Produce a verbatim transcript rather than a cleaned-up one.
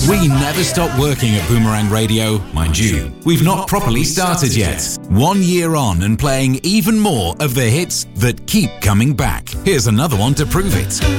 We never stop working at Boomerang Radio, mind you. We've not properly started yet. One year on and playing even more of the hits that keep coming back. Here's another one to prove it.